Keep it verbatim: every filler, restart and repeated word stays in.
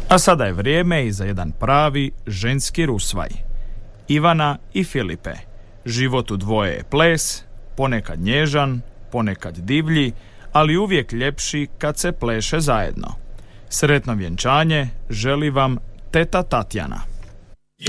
A sada je vrijeme i za jedan pravi ženski rusvaj. Ivana i Filipe. Život u dvoje je ples, ponekad nježan, ponekad divlji, ali uvijek ljepši kad se pleše zajedno. Sretno vjenčanje želi vam teta Tatjana.